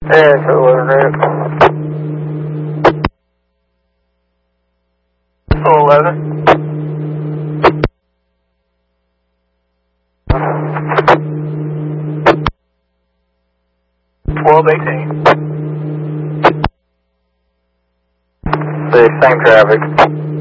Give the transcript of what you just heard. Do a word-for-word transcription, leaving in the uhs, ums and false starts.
Yeah, so it wasn't it. Full eleven. twelve eighteen. The same traffic.